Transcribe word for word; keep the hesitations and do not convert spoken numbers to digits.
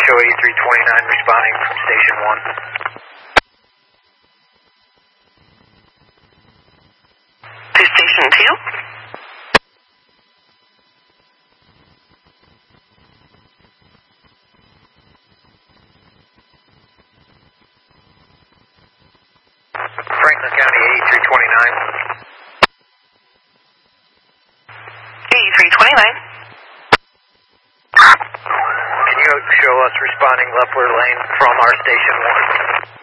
show eighty-three twenty-nine responding from station one. To station two? Franklin County eighty-three twenty-nine. eighty-three twenty-nine. Can you show us responding Leffler Lane from our station one?